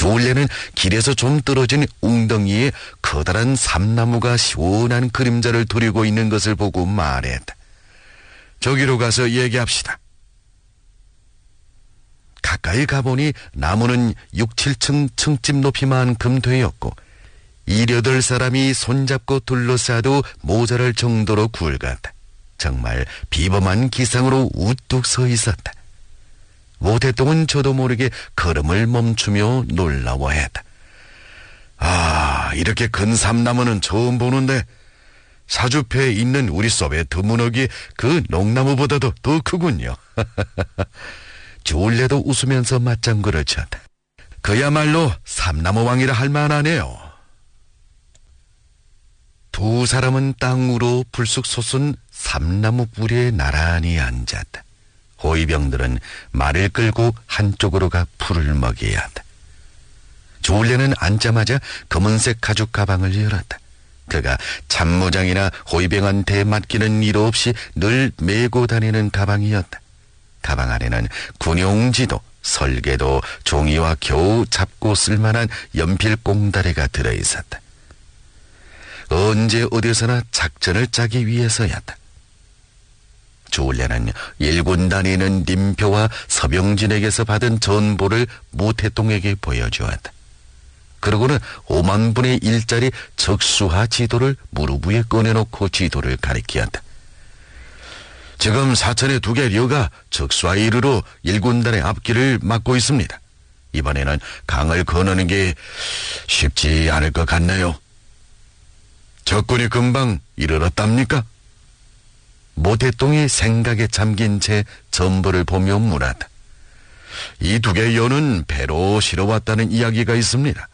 주울레는 길에서 좀 떨어진 웅덩이에 커다란 삼나무가 시원한 그림자를 두르고 있는 것을 보고 말했다. 저기로 가서 얘기합시다. 가까이 가보니 나무는 6, 7층 층집 높이만큼 되었고 7, 8사람이 손잡고 둘러싸도 모자랄 정도로 굵었다. 정말 비범한 기상으로 우뚝 서 있었다. 모태똥은 저도 모르게 걸음을 멈추며 놀라워했다. 아, 이렇게 큰 삼나무는 처음 보는데 사주패에 있는 우리 섭의 드문어기 그 농나무보다도 더 크군요. 주울레도 웃으면서 맞장구를 쳤다. 그야말로 삼나무왕이라 할 만하네요. 두 사람은 땅으로 불쑥 솟은 삼나무 뿌리에 나란히 앉았다. 호위병들은 말을 끌고 한쪽으로 가 풀을 먹여야 한다. 주울레는 앉자마자 검은색 가죽 가방을 열었다. 그가 참모장이나 호위병한테 맡기는 일 없이 늘 메고 다니는 가방이었다. 가방 안에는 군용지도, 설계도, 종이와 겨우 잡고 쓸만한 연필 꽁다리가 들어있었다. 언제 어디서나 작전을 짜기 위해서였다. 주울레는 일군 다니는 님표와 서병진에게서 받은 전보를 모태똥에게 보여주었다. 그러고는 5만 분의 1짜리 적수화 지도를 무릎 위에 꺼내놓고 지도를 가리키었다. 지금 사천의 2개 려가 적수화 이르로 1군단의 앞길을 막고 있습니다. 이번에는 강을 건너는 게 쉽지 않을 것 같네요. 적군이 금방 이르렀답니까? 모태똥이 생각에 잠긴 채 전보를 보며 물었다. 이 2개 여는 배로 실어왔다는 이야기가 있습니다.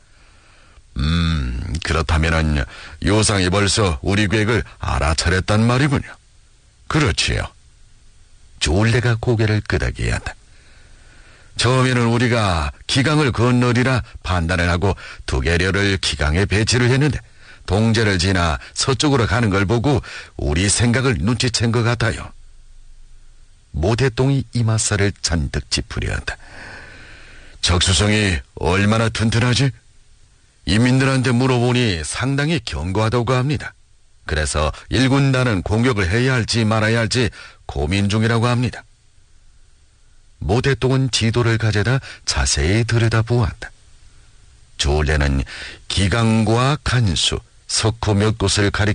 그렇다면은 요상이 벌써 우리 계획을 알아차렸단 말이군요. 그렇지요. 주울레가 고개를 끄덕이었다. 처음에는 우리가 기강을 건너리라 판단을 하고 2개 려를 기강에 배치를 했는데 동제를 지나 서쪽으로 가는 걸 보고 우리 생각을 눈치챈 것 같아요. 모태똥이 이맛살을 잔뜩 찌푸렸다. 적수성이 얼마나 튼튼하지? 인민들한테 물어보니 상당히 견고하다고 합니다. 그래서 1군단은 공격을 해야 할지 말아야 할지 고민 중이라고 합니다. 모태똥은 지도를 가져다 자세히 들여다보았다. 주울레는 기강과 간수, 석호 몇 곳을 가리켜